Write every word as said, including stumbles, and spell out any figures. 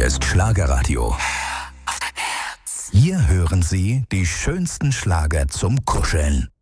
ist Schlagerradio. Hier hören Sie die schönsten Schlager zum Kuscheln.